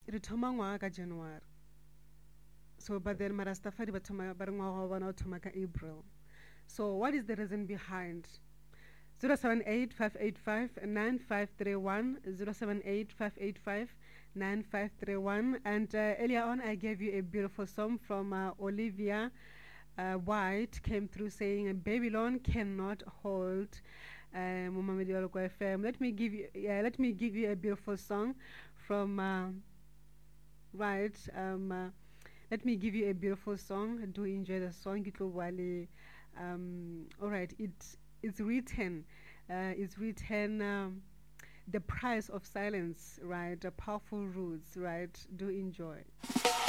re thoma ngwaga ka January. So but then Marastafari ba thoma ba re ngwaga wa bona o thoma ka April. So what is the reason behind? 078-585-9531, 078-585-9531. And earlier on, I gave you a beautiful song from Olivia White, came through saying, Babylon cannot hold Mumamedi Waloko FM. Let me give you a beautiful song from Right. Let me give you a beautiful song. Do enjoy the song. All right, it's written, The Price of Silence, right? Powerful Roots, right? Do enjoy.